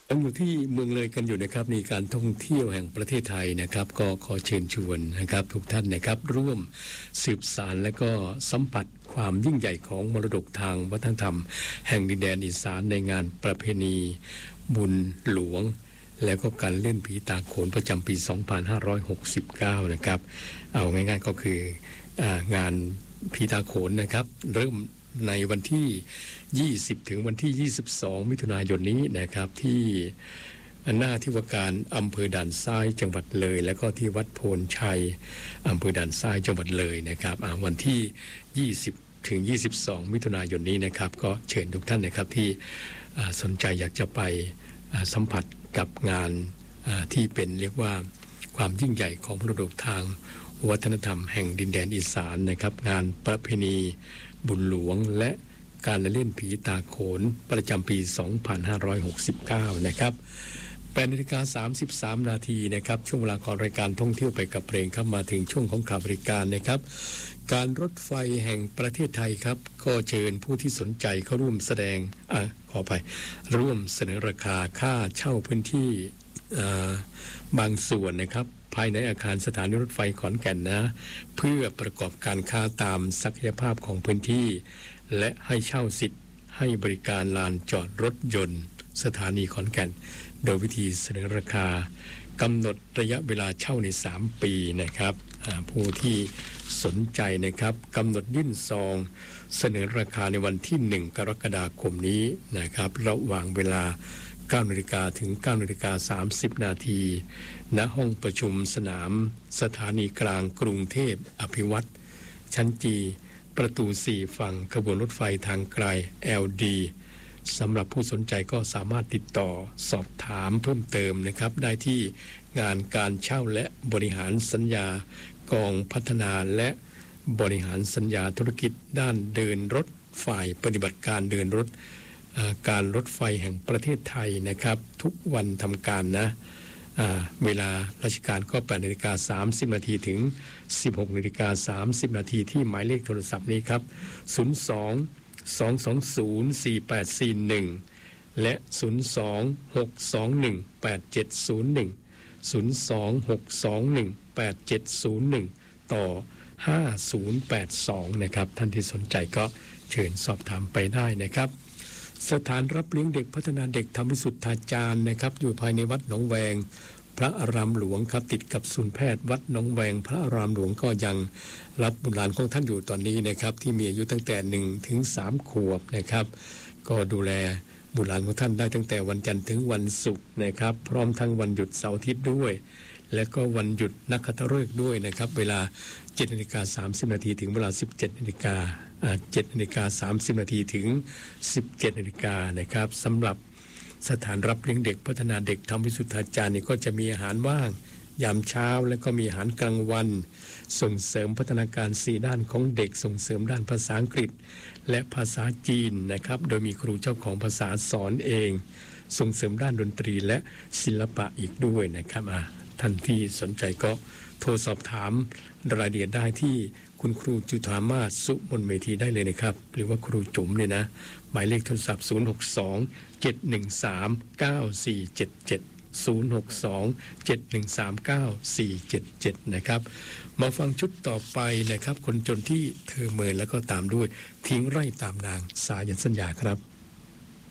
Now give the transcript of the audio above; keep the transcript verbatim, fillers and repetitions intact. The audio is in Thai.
ยังอยู่ที่เมืองเลยกันอยู่นะครับในการท่องเที่ยวแห่งประเทศไทยนะครับก็ขอเชิญชวนนะครับทุกท่านนะครับร่วมสืบสานและก็สัมผัสความยิ่งใหญ่ของมรดกทางวัฒนธรรมแห่งดินแดนอีสานในงานประเพณีบุญหลวงแล้วก็การเล่นผีตาโขนประจำปี สองพันห้าร้อยหกสิบเก้า นะครับเอาง่ายๆก็คืออ่างานผีตาโขนนะครับเริ่มในวันที่ยี่สิบถึงวันที่ยี่สิบสองมิถุนายนนี้นะครับที่หน้าที่ว่าการอำเภอด่านซ้ายจังหวัดเลยแล้วก็ที่วัดโพนชัยอำเภอด่านซ้ายจังหวัดเลยนะครับวันที่ยี่สิบถึงยี่สิบสองมิถุนายนนี้นะครับก็เชิญทุกท่านนะครับที่สนใจอยากจะไปสัมผัสกับงานที่เป็นเรียกว่าความยิ่งใหญ่ของมรดกทางวัฒนธรรมแห่งดินแดนอีสานนะครับงานประเพณีบุญหลวงและการเล่นผีตาโขนประจำปี สองพันห้าร้อยหกสิบเก้า นะครับแปดนาฬิกาสามสิบสามนาทีนะครับช่วงเวลาของรายการท่องเที่ยวไปกับเพลงครับมาถึงช่วงของข่าวบริการนะครับการรถไฟแห่งประเทศไทยครับก็เชิญผู้ที่สนใจเข้าร่วมแสดงอ่ะขอไปร่วมเสนอราคาค่าเช่าพื้นที่บางส่วนนะครับภายในอาคารสถานีรถไฟขอนแก่นนะเพื่อประกอบการค้าตามศักยภาพของพื้นที่และให้เช่าสิทธิ์ให้บริการลานจอดรถยนต์สถานีขอนแก่นโดยวิธีเสนอราคากำหนดระยะเวลาเช่าในสามปีนะครับผู้ที่สนใจนะครับกำหนดยื่นซองเสนอราคาในวันที่หนึ่งกรกฎาคมนี้นะครับระหว่างเวลาเก้านาฬิกาถึงเก้านาฬิกาสามสิบนาทีณห้องประชุมสนามสถานีกลางกรุงเทพอภิวัตรชั้นจีประตูสี่ฝั่งขบวนรถไฟทางไกล แอล ดี สำหรับผู้สนใจก็สามารถติดต่อสอบถามเพิ่มเติมนะครับได้ที่งานการเช่าและบริหารสัญญากองพัฒนาและบริหารสัญญาธุรกิจด้านเดินรถฝ่ายปฏิบัติการเดินรถการรถไฟแห่งประเทศไทยนะครับทุกวันทำการนะเวลาราชการก็แปดนาฬิกาสามสิบนาทีถึงสิบหกนาฬิกาสามสิบนาทีที่หมายเลขโทรศัพท์นี้ครับศูนย์ สอง สอง สอง ศูนย์ สี่ แปด สี่ หนึ่งและศูนย์ สอง หก สอง หนึ่ง แปด เจ็ด ศูนย์ หนึ่ง ศูนย์ สอง หก สอง หนึ่ง แปด เจ็ด ศูนย์ หนึ่งต่อห้าศูนย์แปดสองนะครับท่านที่สนใจก็เชิญสอบถามไปได้นะครับสถานรับเลี้ยงเด็กพัฒนาเด็กธรรมวิสุทธาจารย์นะครับอยู่ภายในวัดหนองแวงพระอารามหลวงครับติดกับศูนย์แพทย์วัดหนองแวงพระอารามหลวงก็ยังรับบุตรหลานของท่านอยู่ตอนนี้นะครับที่มีอายุตั้งแต่หนึ่งถึงสามขวบนะครับก็ดูแลบุตรหลานของท่านได้ตั้งแต่วันจันทร์ถึงวันศุกร์นะครับพร้อมทั้งวันหยุดเสาร์อาทิตย์ด้วยและก็วันหยุดนักขัตฤกษ์ด้วยนะครับเวลา เจ็ดนาฬิกาสามสิบนาทีถึงเวลา สิบเจ็ดนาฬิกาเจ็ดนาฬิกาสามสิบนาทีถึงสิบเจ็ดนาฬิกานะครับสำหรับสถานรับเลี้ยงเด็กพัฒนาเด็กธรรมวิสุทธาจารย์นี่ก็จะมีอาหารว่างยามเช้าและก็มีอาหารกลางวันส่งเสริมพัฒนาการสี่ด้านของเด็กส่งเสริมด้านภาษาอังกฤษและภาษาจีนนะครับโดยมีครูเจ้าของภาษาสอนเองส่งเสริมด้านดนตรีและศิลปะอีกด้วยนะครับท่านที่สนใจก็โทรสอบถามรายละเอียดได้ที่คุณครูจุฑามาศสุมนเมธีได้เลยนะครับหรือว่าครูจุ๋มเนี่ยนะหมายเลขโทรศัพท์ศูนย์ หก สอง เจ็ด หนึ่ง สาม เก้า สี่ เจ็ด เจ็ด ศูนย์ หก สอง เจ็ด หนึ่ง สาม เก้า สี่ เจ็ด เจ็ดนะครับมาฟังชุดต่อไปนะครับคนจนที่เธอเมินแล้วก็ตามด้วยทิ้งไร่ตามนางสายันสัญญาครับ